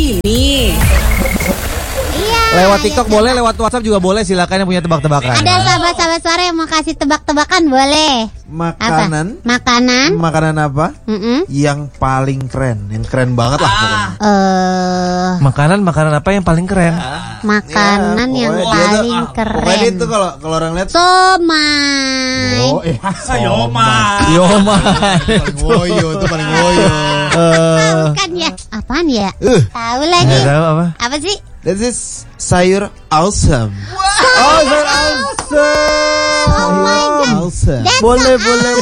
ini. Iya. Lewat TikTok boleh, lewat WhatsApp juga boleh. Silakan yang punya tebak-tebakan. Ada sahabat-sahabat suara yang mau kasih tebak-tebakan boleh. Makanan. Makanan. Makanan apa? Yang paling keren, yang keren banget lah pokoknya. Makanan apa yang paling keren? Makanan yang paling keren. Pokoknya itu kalau orang lihat somai. Somai. Woyo itu paling woyo. Bukan ya? Apaan ya? Tahu lagi. Nggak tahu apa? Apa sih? This is sayur awesome. Oh, sayur awesome. Oh my god. Awesome. Boleh.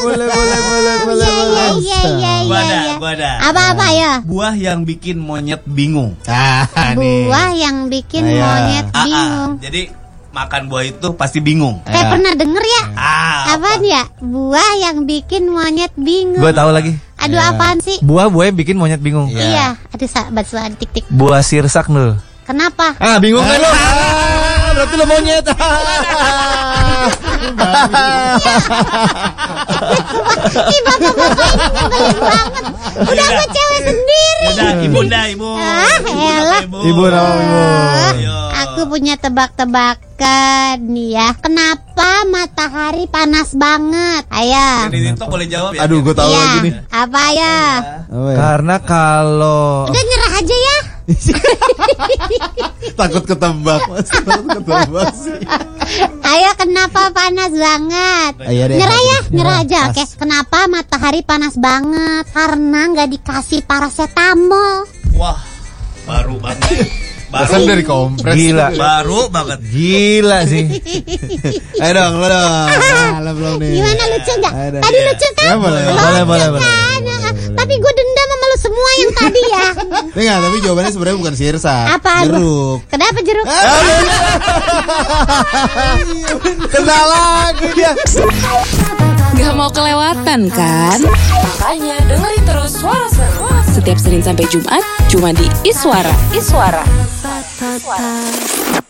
Gua ada. Apa ya? Buah yang bikin monyet bingung. Buah yang bikin monyet bingung. Jadi makan buah itu pasti bingung. Kayak pernah denger ya? Apaan Apa? ya? Buah yang bikin monyet bingung. Gue tahu lagi. Aduh, apaan sih? Buah yang bikin monyet bingung. Iya. Aduh, sahabat suara tik-tik. Buah sirsak nul. Kenapa? Bingung kan lo? Berarti lo monyet. Ih, bapak-bapak ini nyebelin banget. Udah gue cewek sendiri. Udah, ibu. Elah. Ibu nama ibu. Aku punya tebak-tebakan nih ya. Kenapa matahari panas banget? Ayo. Jadi itu boleh jawab ya. Aduh, gue tahu Iya. lagi nih. Apa ya? Karena kalau Udah nyerah aja ya. Takut ketebak, Mas. Takut ketebak sih. Ayo, kenapa panas banget? Ayo deh. Nyerah ya, nyerah aja. Oke. Kenapa matahari panas banget? Karena nggak dikasih paracetamol. Wah, baru banget. Pesan dari kompres. Gila. Baru banget. Gila sih. Ayo dong, lo dong. Lo belum nih. Gimana, lucu nggak? Ayo, Tadi iya. lucu kan? Ya, boleh. Boleh. Kan? Tapi gue dendam sama lu semua yang tadi ya. Enggak, tapi jawabannya sebenarnya bukan sirsak. Apa? Jeruk. Kenapa jeruk? Kena lagi dia. Gak mau kelewatan kan? Makanya dengerin terus Suara Seru setiap Senin sampai Jumat cuma di Iswara.